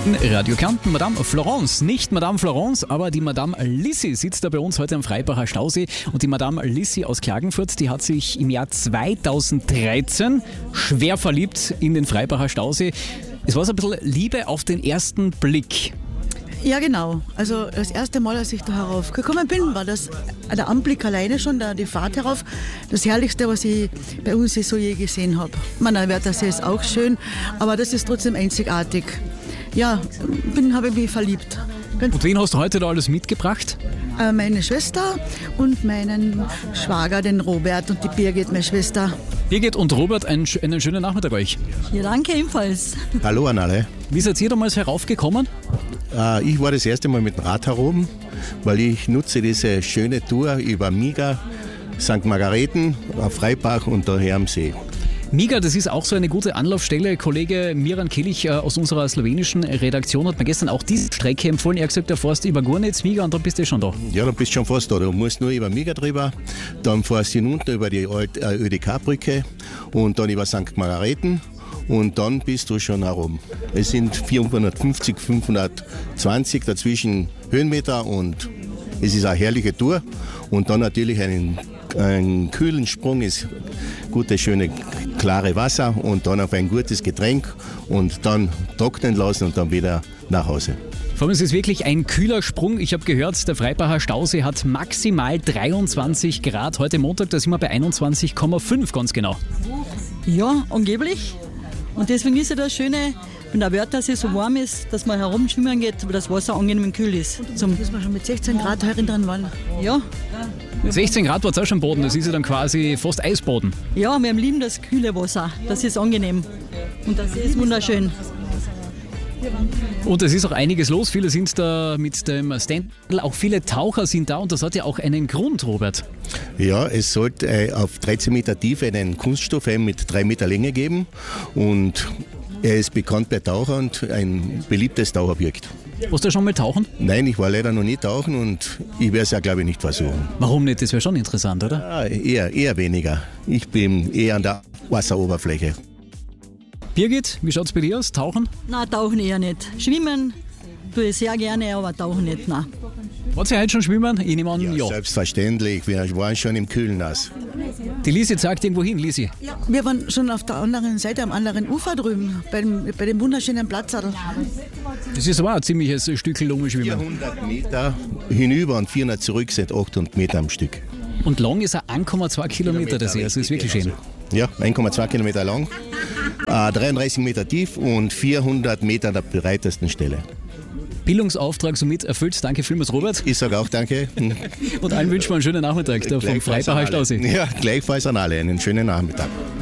Radio Kärnten, Madame Florence. Nicht Madame Florence, aber die Madame Lissi sitzt da bei uns heute am Freibacher Stausee. Und die Madame Lissi aus Klagenfurt, die hat sich im Jahr 2013 schwer verliebt in den Freibacher Stausee. Es war so ein bisschen Liebe auf den ersten Blick. Ja, genau. Also das erste Mal, als ich da heraufgekommen bin, war das der Anblick alleine schon, die Fahrt herauf, das Herrlichste, was ich bei uns so je gesehen habe. Der Wörthersee ist auch schön, aber das ist trotzdem einzigartig. Ja, habe ich mich verliebt. Und wen hast du heute da alles mitgebracht? Meine Schwester und meinen Schwager, den Robert, und die Birgit, meine Schwester. Birgit und Robert, einen schönen Nachmittag euch. Ja, danke ebenfalls. Hallo an alle. Wie seid ihr damals heraufgekommen? Ich war das erste Mal mit dem Rad heroben, weil ich nutze diese schöne Tour über Miga, St. Margareten, Freibach und daher am See. Miga, das ist auch so eine gute Anlaufstelle. Kollege Miran Kilic aus unserer slowenischen Redaktion hat mir gestern auch diese Strecke empfohlen. Er hat gesagt, du fährst über Gurnitz, Miga und dann bist du schon da. Ja, dann bist du schon fast da. Du musst nur über Miga drüber, dann fährst du hinunter über die ÖDK-Brücke und dann über St. Margareten. Und dann bist du schon herum. Es sind 450, 520 dazwischen Höhenmeter und es ist eine herrliche Tour. Und dann natürlich einen kühlen Sprung ist gutes, schöne, klare Wasser und dann auf ein gutes Getränk und dann trocknen lassen und dann wieder nach Hause. Vor allem ist es wirklich ein kühler Sprung. Ich habe gehört, der Freibacher Stausee hat maximal 23 Grad. Heute Montag, da sind wir bei 21,5 ganz genau. Ja, angeblich. Und deswegen ist ja das Schöne, wenn der Wörthersee so warm ist, dass man herumschwimmen geht, aber das Wasser angenehm und kühl ist. Dass wir schon mit 16 Grad herin dran waren. Ja. Mit 16 Grad war es auch schon Boden, das ist ja dann quasi fast Eisboden. Ja, wir lieben das kühle Wasser, das ist angenehm. Und das ist wunderschön. Und es ist auch einiges los, viele sind da mit dem Stand, auch viele Taucher sind da und das hat ja auch einen Grund, Robert. Ja, es sollte auf 13 Meter Tiefe einen Kunststoffhelm mit 3 Meter Länge geben und er ist bekannt bei Tauchern und ein beliebtes Tauchobjekt. Warst du schon mal tauchen? Nein, ich war leider noch nie tauchen und ich werde es ja, glaube ich, nicht versuchen. Warum nicht? Das wäre schon interessant, oder? Ja, eher weniger. Ich bin eher an der Wasseroberfläche. Birgit, wie schaut es bei dir aus? Tauchen? Nein, tauchen eher nicht. Schwimmen tue ich sehr gerne, aber tauchen nicht, nein. Wollt ihr heute schon schwimmen? Ich nehme an, ja. Selbstverständlich, wir waren schon im Kühlen nass. Die Lisi sagt irgendwo hin, Lisi. Ja, wir waren schon auf der anderen Seite, am anderen Ufer drüben, bei dem wunderschönen Platz. Das ist aber auch ein ziemliches Stück Lungenschwimmen. 400 Meter hinüber und 400 zurück sind 800 Meter am Stück. Und lang ist er 1,2 Kilometer, das ist wirklich schön. Ja, 1,2 Kilometer lang, 33 Meter tief und 400 Meter an der breitesten Stelle. Bildungsauftrag somit erfüllt. Danke vielmals, Robert. Ich sage auch danke. Und allen wünschen wir einen schönen Nachmittag da vom Freibacher Stausee. Ja, gleichfalls an alle einen schönen Nachmittag.